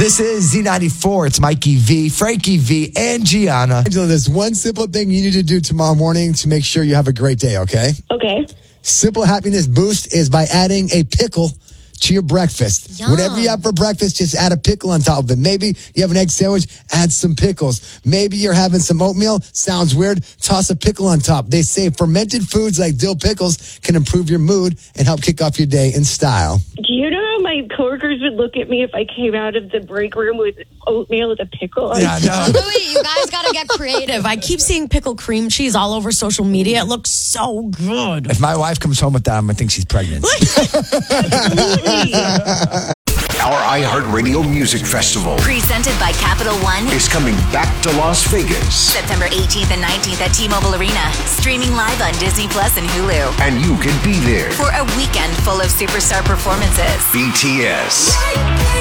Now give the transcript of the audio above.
This is Z94. It's Mikey V, Frankie V, and Gianna. Angela, there's one simple thing you need to do tomorrow morning to make sure you have a great day, okay? Okay. Simple happiness boost is by adding a pickle to your breakfast. Yum. Whatever you have for breakfast, just add a pickle on top of it. Maybe you have an egg sandwich, add some pickles. Maybe you're having some oatmeal. Sounds weird. Toss a pickle on top. They say fermented foods like dill pickles can improve your mood and help kick off your day in style. Do you know how my coworkers would look at me if I came out of the break room with oatmeal with a pickle on Yeah, no. Louis, you guys got to get creative. I keep seeing pickle cream cheese all over social media. It looks so good. If my wife comes home with that, I'm going to think she's pregnant. Our iHeartRadio Music Festival Presented by Capital One. is coming back to Las Vegas, September 18th and 19th at T-Mobile Arena. Streaming live on Disney Plus and Hulu. and you can be there. For a weekend full of superstar performances. BTS,